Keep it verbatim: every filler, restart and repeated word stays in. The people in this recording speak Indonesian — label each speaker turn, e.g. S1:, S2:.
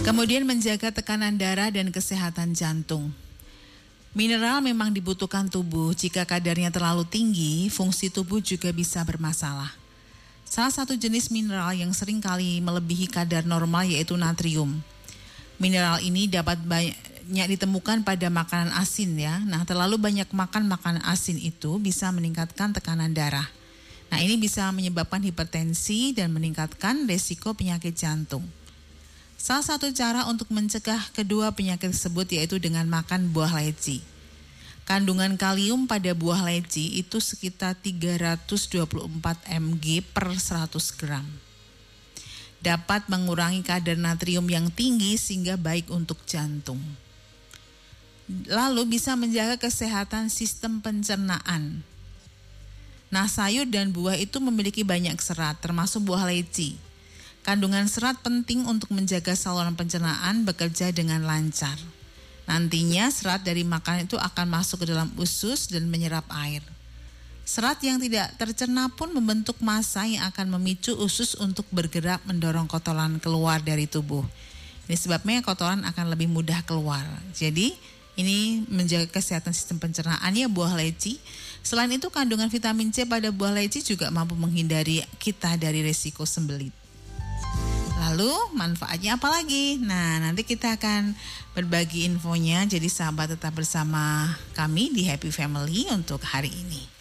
S1: Kemudian menjaga tekanan darah dan kesehatan jantung. Mineral memang dibutuhkan tubuh. Jika kadarnya terlalu tinggi, fungsi tubuh juga bisa bermasalah. Salah satu jenis mineral yang sering kali melebihi kadar normal yaitu natrium. Mineral ini dapat banyak ditemukan pada makanan asin ya. Nah, terlalu banyak makan makanan asin itu bisa meningkatkan tekanan darah. Nah, ini bisa menyebabkan hipertensi dan meningkatkan resiko penyakit jantung. Salah satu cara untuk mencegah kedua penyakit tersebut yaitu dengan makan buah leci. Kandungan kalium pada buah leci itu sekitar tiga ratus dua puluh empat miligram per seratus gram. Dapat mengurangi kadar natrium yang tinggi sehingga baik untuk jantung. Lalu bisa menjaga kesehatan sistem pencernaan. Nah, sayur dan buah itu memiliki banyak serat, termasuk buah leci. Kandungan serat penting untuk menjaga saluran pencernaan bekerja dengan lancar. Nantinya serat dari makanan itu akan masuk ke dalam usus dan menyerap air. Serat yang tidak tercerna pun membentuk massa yang akan memicu usus untuk bergerak mendorong kotoran keluar dari tubuh. Ini sebabnya kotoran akan lebih mudah keluar. Jadi ini menjaga kesehatan sistem pencernaannya buah leci. Selain itu kandungan vitamin C pada buah leci juga mampu menghindari kita dari risiko sembelit. Lalu manfaatnya apa lagi? Nah, nanti kita akan berbagi infonya. Jadi sahabat tetap bersama kami di Happy Family untuk hari ini.